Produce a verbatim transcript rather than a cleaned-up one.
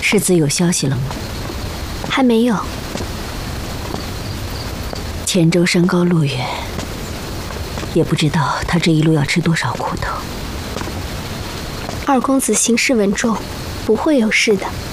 世子有消息了吗？ 还没有。 黔州山高路远，也不知道他这一路要吃多少苦头。 二公子行事稳重，不会有事的。